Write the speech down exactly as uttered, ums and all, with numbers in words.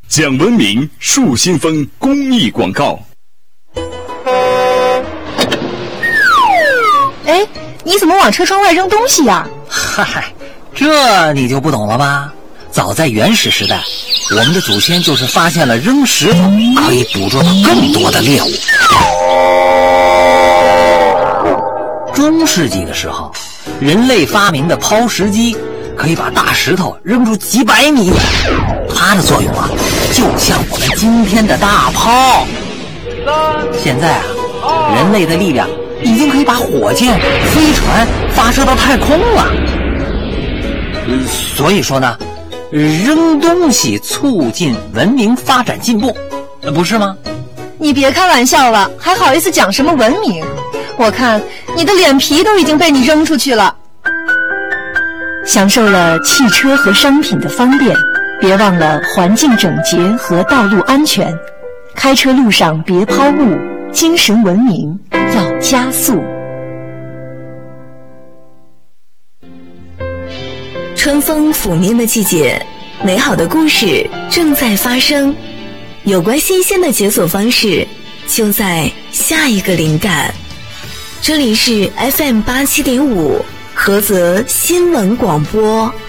讲文明树新风公益广告。 哎，你怎么往车窗外扔东西呀？ 嗨，这你就不懂了吧？早在原始时代，我们的祖先就是发现了扔石头可以捕捉到更多的猎物。中世纪的时候，人类发明的抛石机可以把大石头扔出几百米远，它的作用啊，就像我们今天的大炮。现在啊，人类的力量已经可以把火箭、飞船发射到太空了。所以说呢，扔东西促进文明发展进步，不是吗？ 你别开玩笑了，还好意思讲什么文明？我看你的脸皮都已经被你扔出去了。享受了汽车和商品的方便，别忘了环境整洁和道路安全。开车路上别抛物，精神文明要加速。 春风拂面的季节，美好的故事正在发生。有关新鲜的解锁方式，就在下一个灵感。这里是 F M 八七点五菏泽新闻广播。